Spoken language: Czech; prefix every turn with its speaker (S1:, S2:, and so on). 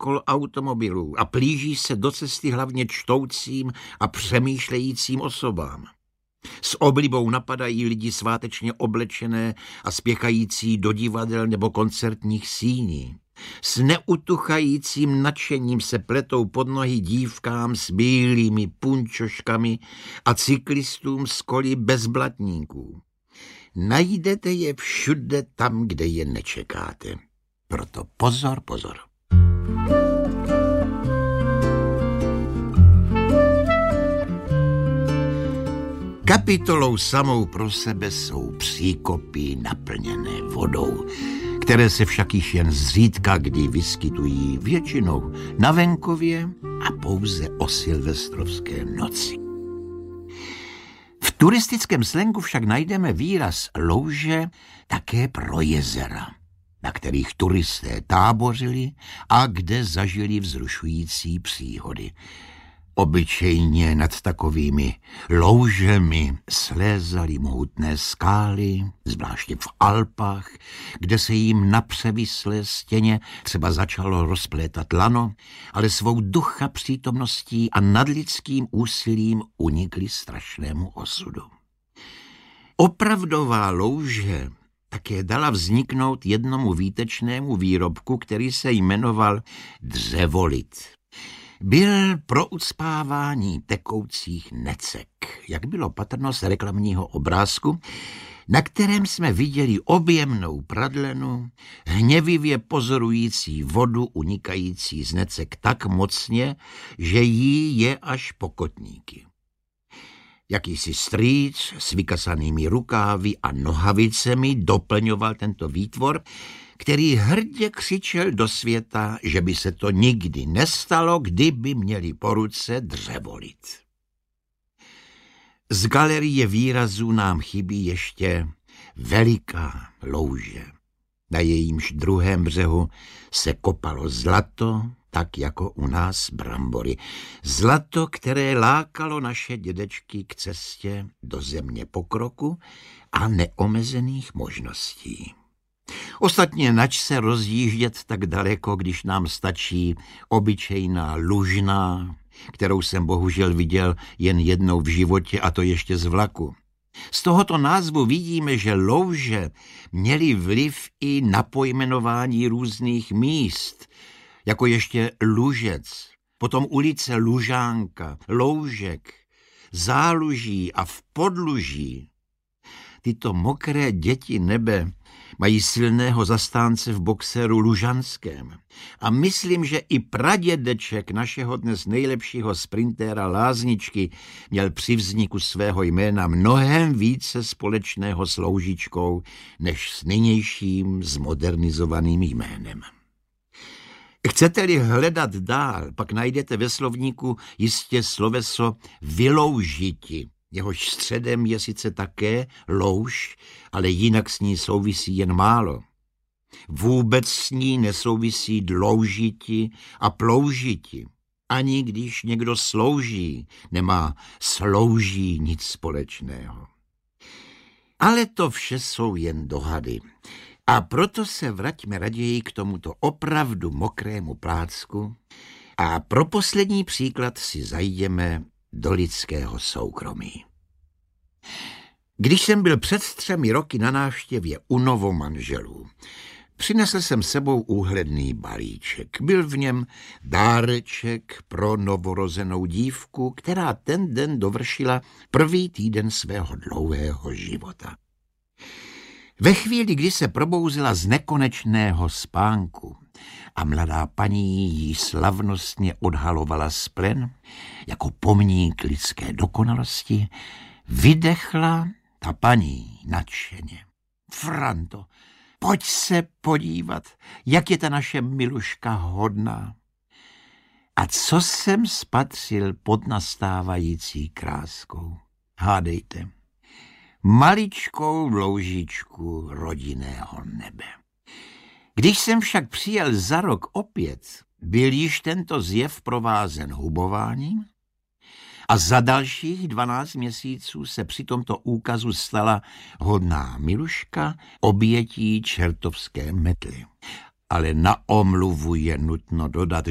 S1: kol automobilů a plíží se do cesty hlavně čtoucím a přemýšlejícím osobám. S oblibou napadají lidi svátečně oblečené a spěchající do divadel nebo koncertních síní. S neutuchajícím nadšením se pletou pod nohy dívkám s bílými punčoškami a cyklistům s koly bez blatníků. Najdete je všude tam, kde je nečekáte. Proto pozor, pozor. Kapitolou samou pro sebe jsou příkopy naplněné vodou, které se však již jen zřídka kdy vyskytují většinou na venkově a pouze o silvestrovské noci. V turistickém slangu však najdeme výraz louže také pro jezera, na kterých turisté tábořili a kde zažili vzrušující příhody. Obyčejně nad takovými loužemi slézaly mohutné skály, zvláště v Alpách, kde se jim na převislé stěně třeba začalo rozplétat lano, ale svou ducha přítomností a nadlidským úsilím unikli strašnému osudu. Opravdová louže také dala vzniknout jednomu výtečnému výrobku, který se jmenoval dřevolit. Byl pro ucpávání tekoucích necek, jak bylo patrno z reklamního obrázku, na kterém jsme viděli objemnou pradlenu, hněvivě pozorující vodu unikající z necek tak mocně, že jí je až po kotníky. Jakýsi strýc s vykasanými rukávy a nohavicemi doplňoval tento výtvor, který hrdě křičel do světa, že by se to nikdy nestalo, kdyby měli po ruce dřevolit. Z galerie výrazů nám chybí ještě veliká louže. Na jejímž druhém břehu se kopalo zlato, tak jako u nás brambory. Zlato, které lákalo naše dědečky k cestě do země pokroku a neomezených možností. Ostatně nač se rozjíždět tak daleko, když nám stačí obyčejná lužná, kterou jsem bohužel viděl jen jednou v životě, a to ještě z vlaku. Z tohoto názvu vidíme, že louže měly vliv i na pojmenování různých míst, jako ještě Lužec, potom ulice Lužánka, Loužek, Záluží a v Podluží. Tyto mokré děti nebe mají silného zastánce v boxeru lužanském. A myslím, že i pradědeček našeho dnes nejlepšího sprintéra Lázničky měl při vzniku svého jména mnohem více společného s loužičkou, než s nynějším zmodernizovaným jménem. Chcete-li hledat dál, pak najdete ve slovníku jistě sloveso vyloužiti. Jehož středem je sice také louž, ale jinak s ní souvisí jen málo. Vůbec s ní nesouvisí dloužiti a ploužiti. Ani když někdo slouží, nemá slouží nic společného. Ale to vše jsou jen dohady. A proto se vraťme raději k tomuto opravdu mokrému plácku a pro poslední příklad si zajdeme do lidského soukromí. Když jsem byl před 3 roky na návštěvě u novomanželů, přinesl jsem sebou úhledný balíček. Byl v něm dáreček pro novorozenou dívku, která ten den dovršila 1. týden svého dlouhého života. Ve chvíli, kdy se probouzela z nekonečného spánku a mladá paní jí slavnostně odhalovala z plen, jako pomník lidské dokonalosti, vydechla ta paní nadšeně. Franto, pojď se podívat, jak je ta naše Miluška hodná. A co jsem spatřil pod nastávající kráskou? Hádejte. Maličkou loužičku rodinného nebe. Když jsem však přijel za rok opět, byl již tento zjev provázen hubováním a za dalších 12 měsíců se při tomto úkazu stala hodná Miluška obětí čertovské metly. Ale na omluvu je nutno dodat,